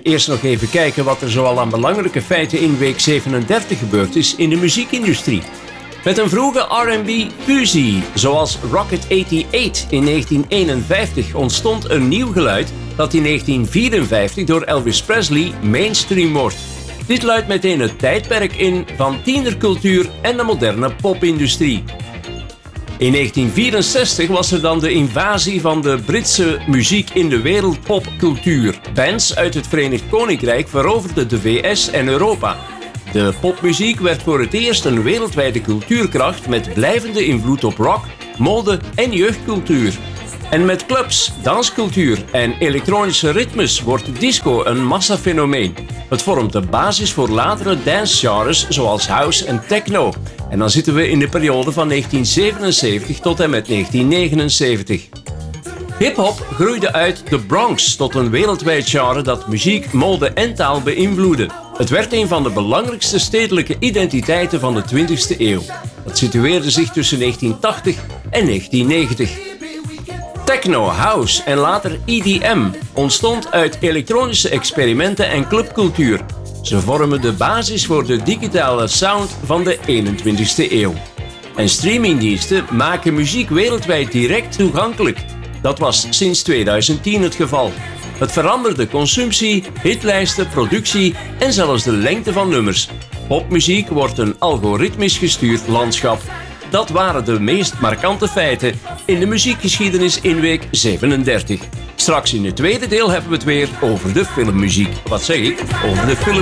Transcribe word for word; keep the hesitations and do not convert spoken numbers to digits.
Eerst nog even kijken wat er zoal aan belangrijke feiten in week zevenendertig gebeurd is in de muziekindustrie. Met een vroege R en B-fusie, zoals Rocket eenennegentig in negentien eenenvijftig, ontstond een nieuw geluid dat in negentien vierenvijftig door Elvis Presley mainstream wordt. Dit luidt meteen het tijdperk in van tienercultuur en de moderne popindustrie. In negentien vierenzestig was er dan de invasie van de Britse muziek in de wereldpopcultuur. Bands uit het Verenigd Koninkrijk veroverden de V S en Europa. De popmuziek werd voor het eerst een wereldwijde cultuurkracht met blijvende invloed op rock, mode en jeugdcultuur. En met clubs, danscultuur en elektronische ritmes wordt disco een massafenomeen. Het vormt de basis voor latere dancegenres zoals house en techno. En dan zitten we in de periode van negentien zevenenzeventig tot en met negentien negenenzeventig. Hip-hop groeide uit de Bronx tot een wereldwijd genre dat muziek, mode en taal beïnvloedde. Het werd een van de belangrijkste stedelijke identiteiten van de twintigste eeuw. Het situeerde zich tussen negentien tachtig en negentien negentig. Techno, house en later E D M ontstond uit elektronische experimenten en clubcultuur. Ze vormen de basis voor de digitale sound van de eenentwintigste eeuw. En streamingdiensten maken muziek wereldwijd direct toegankelijk. Dat was sinds tweeduizend tien het geval. Het veranderde consumptie, hitlijsten, productie en zelfs de lengte van nummers. Popmuziek wordt een algoritmisch gestuurd landschap. Dat waren de meest markante feiten in de muziekgeschiedenis in week zevenendertig. Straks in het tweede deel hebben we het weer over de filmmuziek. Wat zeg ik? Over de filmmuziek.